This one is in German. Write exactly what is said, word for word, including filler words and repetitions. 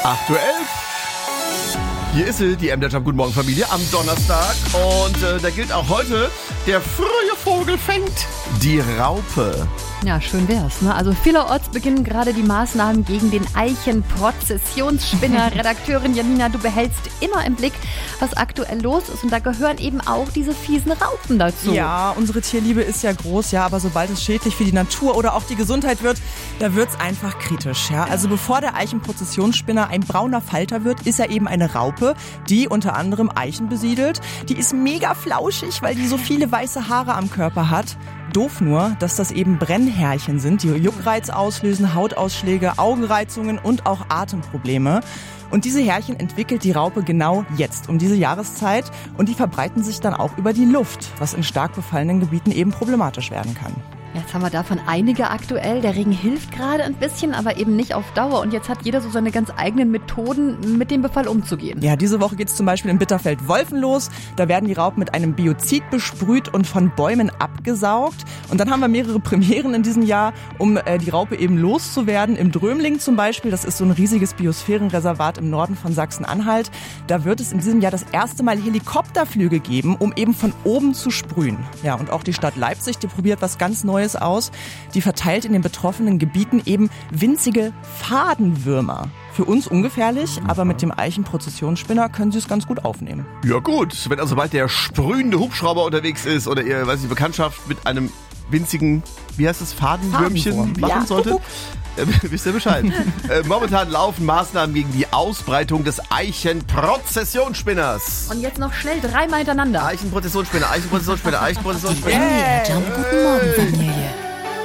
acht Uhr elf. Hier ist sie, die M D Jump Guten Morgen Familie am Donnerstag. Und äh, da gilt auch heute, der frühe Vogel fängt die Raupe. Ja, schön wär's, ne? Also vielerorts beginnen gerade die Maßnahmen gegen den Eichenprozessionsspinner. Redakteurin Janina, du behältst immer im Blick, was aktuell los ist. Und da gehören eben auch diese fiesen Raupen dazu. Ja, unsere Tierliebe ist ja groß, ja, aber sobald es schädlich für die Natur oder auch die Gesundheit wird, da wird's einfach kritisch, ja. Also bevor der Eichenprozessionsspinner ein brauner Falter wird, ist er eben eine Raupe, die unter anderem Eichen besiedelt. Die ist mega flauschig, weil die so viele weiße Haare am Körper hat. Doof nur, dass das eben Brennhärchen sind, die Juckreiz auslösen, Hautausschläge, Augenreizungen und auch Atemprobleme. Und diese Härchen entwickelt die Raupe genau jetzt, um diese Jahreszeit. Und die verbreiten sich dann auch über die Luft, was in stark befallenen Gebieten eben problematisch werden kann. Jetzt haben wir davon einige aktuell. Der Regen hilft gerade ein bisschen, aber eben nicht auf Dauer. Und jetzt hat jeder so seine ganz eigenen Methoden, mit dem Befall umzugehen. Ja, diese Woche geht es zum Beispiel in Bitterfeld-Wolfen los. Da werden die Raupen mit einem Biozid besprüht und von Bäumen abgesaugt. Und dann haben wir mehrere Premieren in diesem Jahr, um äh, die Raupe eben loszuwerden. Im Drömling zum Beispiel, das ist so ein riesiges Biosphärenreservat im Norden von Sachsen-Anhalt. Da wird es in diesem Jahr das erste Mal Helikopterflüge geben, um eben von oben zu sprühen. Ja, und auch die Stadt Leipzig, die probiert was ganz Neues aus. Die verteilt in den betroffenen Gebieten eben winzige Fadenwürmer. Für uns ungefährlich, aber mit dem Eichenprozessionsspinner können sie es ganz gut aufnehmen. Ja gut, wenn also bald der sprühende Hubschrauber unterwegs ist oder ihr, weiß nicht, Bekanntschaft mit einem winzigen, wie heißt das, Fadenwürmchen Fadenwurm. machen Ja. sollte, äh, wisst ihr Bescheid. äh, momentan laufen Maßnahmen gegen die Ausbreitung des Eichenprozessionsspinners. Und jetzt noch schnell dreimal hintereinander. Eichenprozessionsspinner, Eichenprozessionsspinner, Eichenprozessionsspinner. M D R Jump Guten Morgen Familie.